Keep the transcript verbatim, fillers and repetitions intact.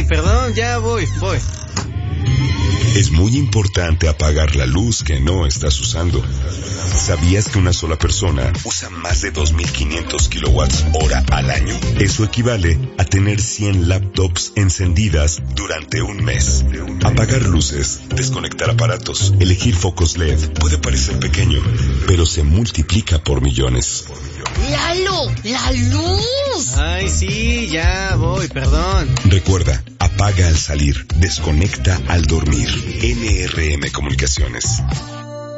perdón, ya voy, voy. Es muy importante apagar la luz que no estás usando. ¿Sabías que una sola persona usa más de dos mil quinientos kilowatts hora al año? Eso equivale a tener cien laptops encendidas durante un mes. Apagar luces, desconectar aparatos, elegir focos L E D puede parecer pequeño, pero se multiplica por millones. ¡Lalo! ¡La luz! Ay, sí, ya voy, perdón. Recuerda, apaga al salir, desconecta al dormir. N R M Comunicaciones.